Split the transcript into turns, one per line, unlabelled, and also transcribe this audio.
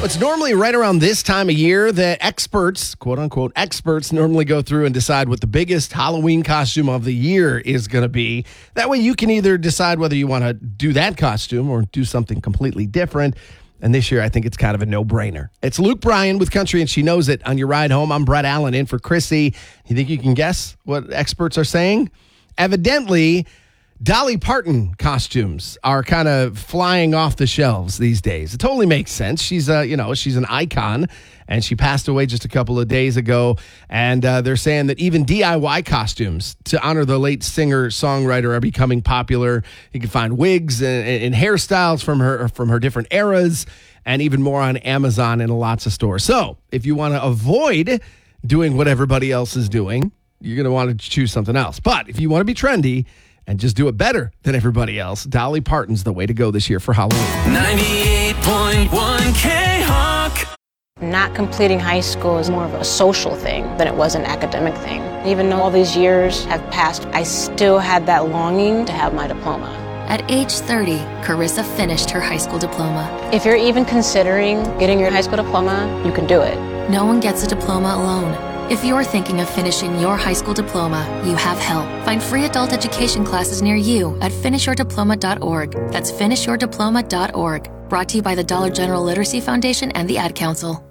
It's normally right around this time of year that experts, quote unquote experts, normally go through and decide what the biggest Halloween costume of the year is going to be. That way you can either decide whether you want to do that costume or do something completely different. And this year, I think it's kind of a no-brainer. It's Luke Bryan with Country and She Knows It. On your ride home, I'm Brett Allen in for Chrissy. You think you can guess what experts are saying? Evidently, Dolly Parton costumes are kind of flying off the shelves these days. It totally makes sense. She's she's an icon, and she passed away just a couple of days ago. And they're saying that even DIY costumes to honor the late singer-songwriter are becoming popular. You can find wigs and hairstyles from her different eras, and even more on Amazon and lots of stores. So if you want to avoid doing what everybody else is doing, you're going to want to choose something else. But if you want to be trendy and just do it better than everybody else, Dolly Parton's the way to go this year for Halloween.
98.1 K-Hawk.
Not completing high school is more of a social thing than it was an academic thing. Even though all these years have passed, I still had that longing to have my diploma.
At age 30, Carissa finished her high school diploma.
If you're even considering getting your high school diploma, you can do it.
No one gets a diploma alone. If you're thinking of finishing your high school diploma, you have help. Find free adult education classes near you at finishyourdiploma.org. That's finishyourdiploma.org. Brought to you by the Dollar General Literacy Foundation and the Ad Council.